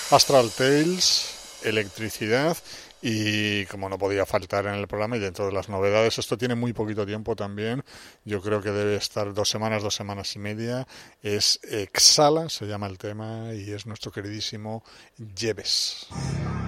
Astral Tales, electricidad y, como no podía faltar en el programa y dentro de las novedades, esto tiene muy poquito tiempo también, yo creo que debe estar 2 semanas y media, es Exhala, se llama el tema, y es nuestro queridísimo Jeves.